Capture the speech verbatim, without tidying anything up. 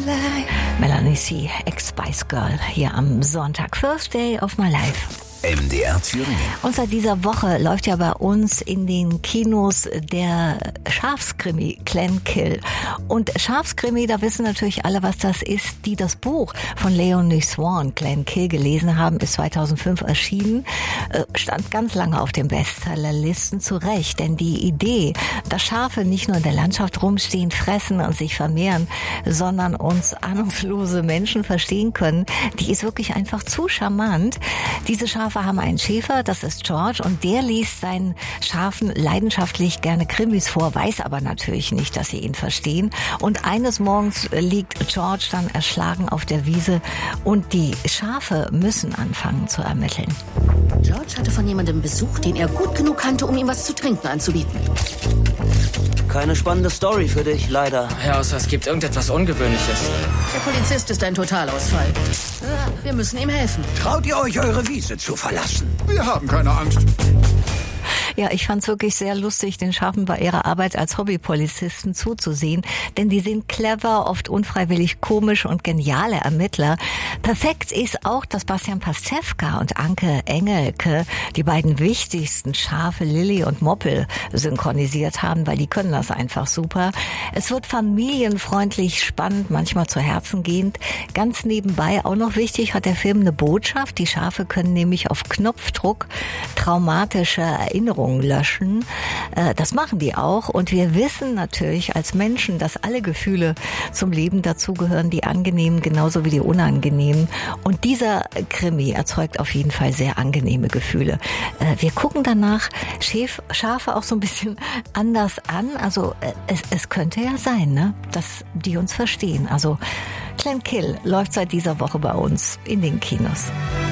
Melanie C., Ex-Spice Girl, hier am Sonntag. First Day of My Life. M D R Thüringen. Und seit dieser Woche läuft ja bei uns in den Kinos der Schafskrimi Glenkill. Und Schafskrimi, da wissen natürlich alle, was das ist, die das Buch von Leonie Swan, Glenkill, gelesen haben, ist zweitausendfünf erschienen, stand ganz lange auf den Bestsellerlisten, zu Recht. Denn die Idee, dass Schafe nicht nur in der Landschaft rumstehen, fressen und sich vermehren, sondern uns ahnungslose Menschen verstehen können, die ist wirklich einfach zu charmant. Diese Schafe haben einen Schäfer, das ist George, und der liest seinen Schafen leidenschaftlich gerne Krimis vor, weiß aber natürlich nicht, dass sie ihn verstehen. Und eines Morgens liegt George dann erschlagen auf der Wiese und die Schafe müssen anfangen zu ermitteln. George hatte von jemandem Besuch, den er gut genug kannte, um ihm was zu trinken anzubieten. Keine spannende Story für dich, leider. Ja, außer es gibt irgendetwas Ungewöhnliches. Der Polizist ist ein Totalausfall. Wir müssen ihm helfen. Traut ihr euch, eure Wiese zu verlassen? Wir haben keine Angst. Ja, ich fand's wirklich sehr lustig, den Schafen bei ihrer Arbeit als Hobbypolizisten zuzusehen, denn die sind clever, oft unfreiwillig komisch und geniale Ermittler. Perfekt ist auch, dass Bastian Pastewka und Anke Engelke die beiden wichtigsten Schafe, Lilly und Moppel, synchronisiert haben, weil die können das einfach super. Es wird familienfreundlich, spannend, manchmal zu Herzen gehend. Ganz nebenbei auch noch wichtig, hat der Film eine Botschaft. Die Schafe können nämlich auf Knopfdruck traumatische Erinnerungen löschen. Das machen die auch. Und wir wissen natürlich als Menschen, dass alle Gefühle zum Leben dazugehören, die angenehmen genauso wie die unangenehmen. Und dieser Krimi erzeugt auf jeden Fall sehr angenehme Gefühle. Wir gucken danach Schäf, Schafe auch so ein bisschen anders an. Also es, es könnte ja sein, ne, dass die uns verstehen. Also Glenkill läuft seit dieser Woche bei uns in den Kinos.